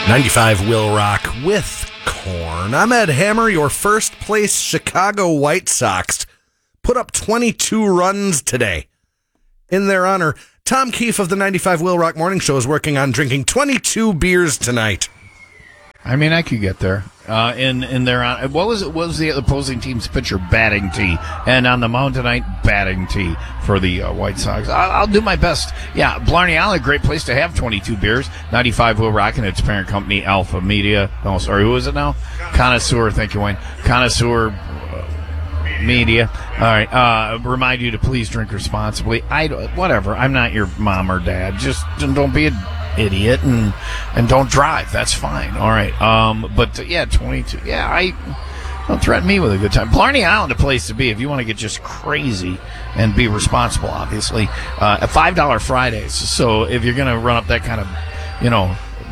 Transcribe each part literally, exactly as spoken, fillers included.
ninety-five Will Rock with Korn. I'm Ed Hammer. Your first place Chicago White Sox put up twenty-two runs today. In their honor, Tom Keefe of the ninety-five Will Rock Morning Show is working on drinking twenty-two beers tonight. I mean, I could get there. Uh, in in their on, what was it? What was the opposing team's pitcher batting tee? And on the mound tonight, batting tee for the uh, White Sox. I'll, I'll do my best. Yeah, Blarney Island, great place to have twenty-two beers. ninety-five Will Rock and its parent company, Alpha Media. Oh, sorry, who is it now? Connoisseur. Thank you, Wayne. Connoisseur uh, Media. All right. Uh, remind you to please drink responsibly. I whatever. I'm not your mom or dad. Just don't be a idiot and and don't drive. That's fine. All right. Um but uh, yeah, twenty-two. Yeah, I don't threaten me with a good time. Blarney Island, a place to be if you want to get just crazy and be responsible, obviously. Uh at five dollar Fridays. So if you're gonna run up that kind of, you know,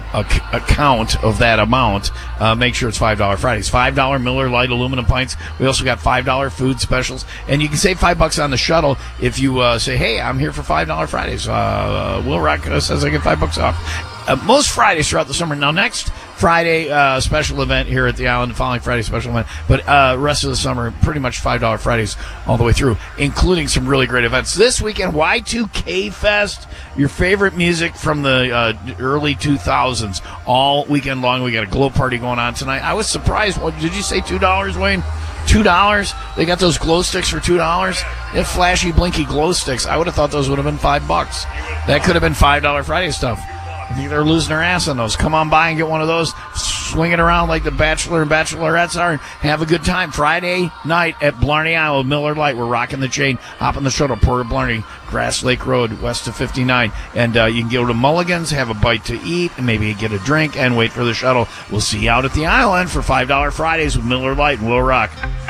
account of that amount, uh, make sure it's five dollar Fridays. five dollar Miller Lite aluminum pints. We also got five dollar food specials. And you can save five bucks on the shuttle if you uh, say, hey, I'm here for five dollar Fridays. Uh, Will Rock uh, says I get five bucks off. Uh, most Fridays throughout the summer. Now, next Friday, uh, special event here at the Island, the following Friday, special event. But uh, rest of the summer, pretty much five dollar Fridays all the way through, including some really great events. This weekend, Y two K Fest, your favorite music from the uh, early two thousands, all weekend long. We got a glow party going on tonight. I was surprised. What did you say, two dollars, Wayne? two dollars? They got those glow sticks for two dollars? They have flashy, blinky glow sticks. I would have thought those would have been five bucks. That could have been five dollar Friday stuff. I think they're losing their ass on those. Come on by and get one of those. Swing it around like the Bachelor and Bachelorettes are and have a good time. Friday night at Blarney Island, Miller Lite. We're rocking the chain. Hop on the shuttle, Port of Blarney, Grass Lake Road, west of fifty-nine. And uh, you can go to Mulligan's, have a bite to eat, and maybe get a drink, and wait for the shuttle. We'll see you out at the island for five dollar Fridays with Miller Lite and Will Rock.